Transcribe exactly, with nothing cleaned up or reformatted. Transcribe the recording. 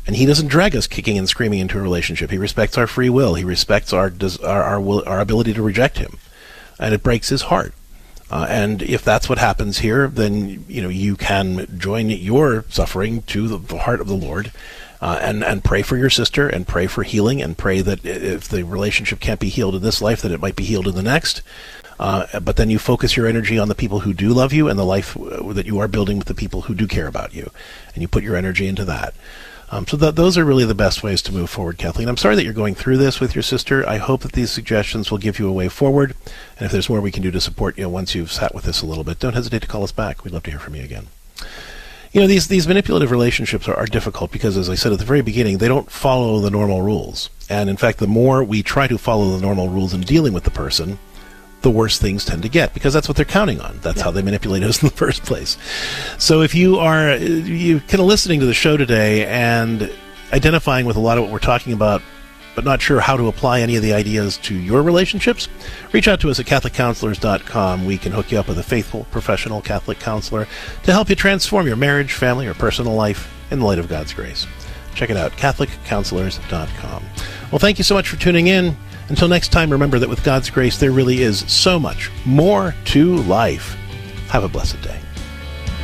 And he doesn't drag us kicking and screaming into a relationship. He respects our free will. He respects our our our, will, our ability to reject him. And it breaks his heart. Uh, and if that's what happens here, then you know you can join your suffering to the, the heart of the Lord, uh, and and pray for your sister, and pray for healing, and pray that if the relationship can't be healed in this life, that it might be healed in the next. Uh, but then you focus your energy on the people who do love you and the life that you are building with the people who do care about you, and you put your energy into that. Um, so th- those are really the best ways to move forward, Kathleen. I'm sorry that you're going through this with your sister. I hope that these suggestions will give you a way forward. And if there's more we can do to support you once you've sat with this a little bit, don't hesitate to call us back. We'd love to hear from you again. You know, these, these manipulative relationships are, are difficult because, as I said at the very beginning, they don't follow the normal rules. And in fact, the more we try to follow the normal rules in dealing with the person, the worse things tend to get, because that's what they're counting on. That's yeah. how they manipulate us in the first place. So if you are you kind of listening to the show today and identifying with a lot of what we're talking about, but not sure how to apply any of the ideas to your relationships, reach out to us at Catholic Counselors dot com. We can hook you up with a faithful, professional Catholic counselor to help you transform your marriage, family, or personal life in the light of God's grace. Check it out, Catholic Counselors dot com. Well, thank you so much for tuning in. Until next time, remember that with God's grace, there really is so much more to life. Have a blessed day.